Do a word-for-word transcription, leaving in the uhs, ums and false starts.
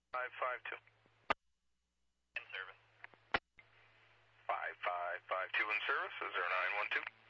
five five two. In service. five five five two in service. Is there nine one two?